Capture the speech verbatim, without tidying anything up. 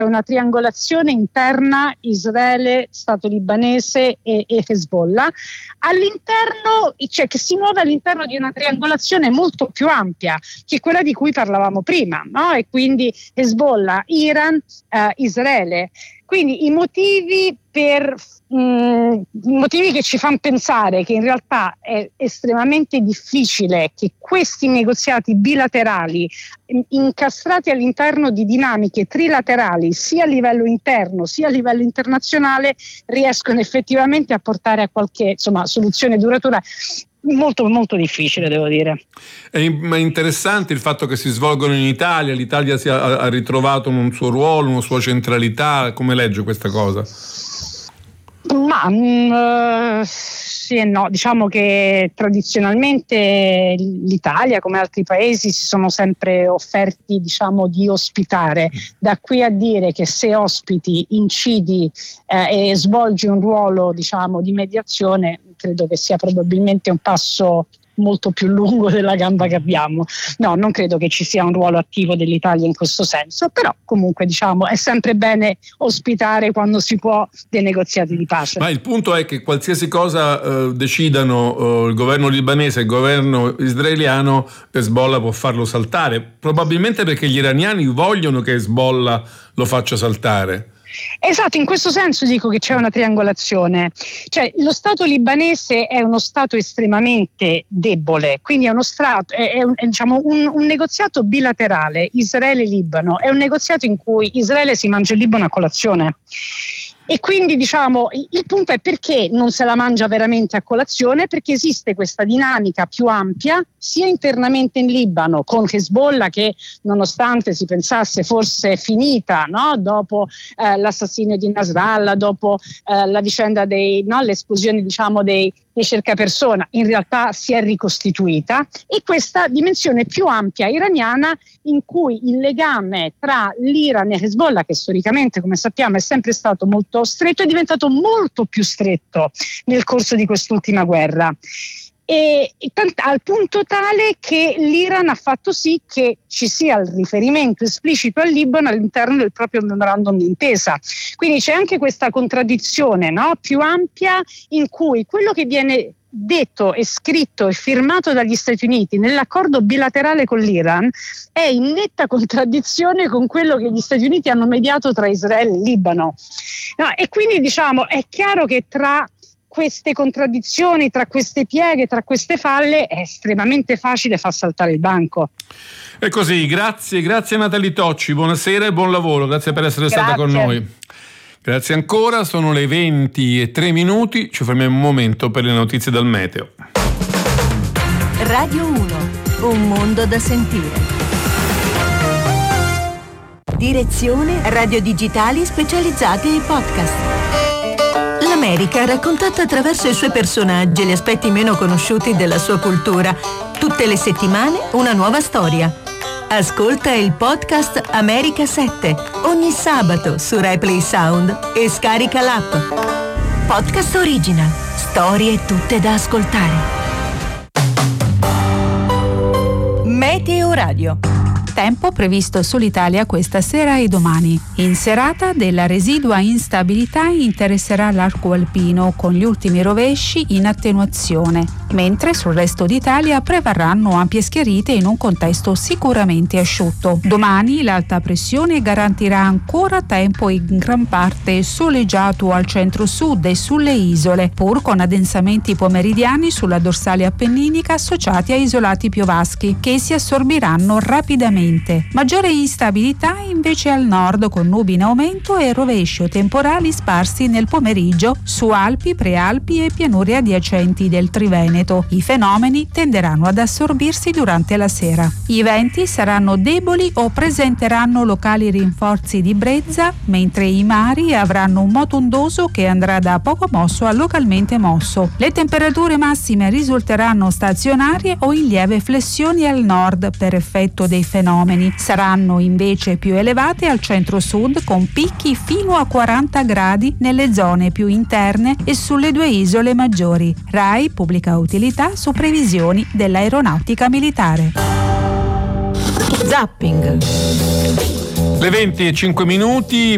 una triangolazione interna Israele, Stato libanese e, e Hezbollah, all'interno, cioè che si muove all'interno di una triangolazione molto più ampia che quella di cui parlavamo prima, no? E quindi Hezbollah, Iran, eh, Israele. Quindi i motivi per mh, i motivi che ci fanno pensare che in realtà è estremamente difficile che questi negoziati bilaterali incastrati all'interno di dinamiche trilaterali sia a livello interno sia a livello internazionale riescono effettivamente a portare a qualche insomma soluzione duratura. Molto molto difficile, devo dire. È interessante il fatto che si svolgono in Italia, l'Italia si ha, ha ritrovato un suo ruolo, una sua centralità. Come legge questa cosa? Ma mh, sì e no, diciamo che tradizionalmente l'Italia come altri paesi si sono sempre offerti, diciamo, di ospitare. Da qui a dire che se ospiti incidi eh, e svolgi un ruolo, diciamo, di mediazione, credo che sia probabilmente un passo molto più lungo della gamba che abbiamo. No, non credo che ci sia un ruolo attivo dell'Italia in questo senso, però comunque diciamo è sempre bene ospitare quando si può dei negoziati di pace. Ma il punto è che qualsiasi cosa eh, decidano eh, il governo libanese e il governo israeliano, Hezbollah può farlo saltare, probabilmente perché gli iraniani vogliono che Hezbollah lo faccia saltare. Esatto, in questo senso dico che c'è una triangolazione, cioè lo Stato libanese è uno Stato estremamente debole, quindi è uno strato, è, è, un, è diciamo un, un negoziato bilaterale Israele-Libano, è un negoziato in cui Israele si mangia il Libano a colazione. E quindi diciamo il punto è perché non se la mangia veramente a colazione, perché esiste questa dinamica più ampia sia internamente in Libano con Hezbollah che nonostante si pensasse forse finita, no? dopo eh, l'assassinio di Nasrallah, dopo eh, la vicenda dei no? l'esplosione diciamo dei dei cercapersona, in realtà si è ricostituita, e questa dimensione più ampia iraniana in cui il legame tra l'Iran e Hezbollah, che storicamente come sappiamo è sempre stato molto stretto, è diventato molto più stretto nel corso di quest'ultima guerra. E, e tant- al punto tale che l'Iran ha fatto sì che ci sia il riferimento esplicito al Libano all'interno del proprio memorandum d'intesa. Quindi c'è anche questa contraddizione, no? più ampia, in cui quello che viene detto e scritto e firmato dagli Stati Uniti nell'accordo bilaterale con l'Iran è in netta contraddizione con quello che gli Stati Uniti hanno mediato tra Israele e Libano. No, e quindi diciamo è chiaro che tra queste contraddizioni, tra queste pieghe, tra queste falle è estremamente facile far saltare il banco. E così, grazie, grazie Natalie Tocci, buonasera e buon lavoro, grazie per essere Grazie. stata con noi. Grazie ancora, sono le venti e tre minuti, ci fermiamo un momento per le notizie dal meteo. Radio uno, un mondo da sentire. Direzione Radio Digitali specializzate in podcast. L'America raccontata attraverso i suoi personaggi, gli aspetti meno conosciuti della sua cultura. Tutte le settimane una nuova storia. Ascolta il podcast America sette ogni sabato su RaiPlay Sound e scarica l'app. Podcast Original. Storie tutte da ascoltare. Meteo Radio. Tempo previsto sull'Italia questa sera e domani. In serata della residua instabilità interesserà l'arco alpino con gli ultimi rovesci in attenuazione, mentre sul resto d'Italia prevarranno ampie schiarite in un contesto sicuramente asciutto. Domani l'alta pressione garantirà ancora tempo in gran parte soleggiato al centro-sud e sulle isole, pur con addensamenti pomeridiani sulla dorsale appenninica associati a isolati piovaschi che si assorbiranno rapidamente. Maggiore instabilità invece al nord con nubi in aumento e rovesci o temporali sparsi nel pomeriggio su Alpi, Prealpi e pianure adiacenti del Triveneto. I fenomeni tenderanno ad assorbirsi durante la sera. I venti saranno deboli o presenteranno locali rinforzi di brezza, mentre i mari avranno un moto ondoso che andrà da poco mosso a localmente mosso. Le temperature massime risulteranno stazionarie o in lieve flessione al nord per effetto dei fenomeni. Saranno invece più elevate al centro-sud con picchi fino a quaranta gradi nelle zone più interne e sulle due isole maggiori. RAI pubblica utilità su previsioni dell'aeronautica militare. Zapping. Le venti e cinque minuti.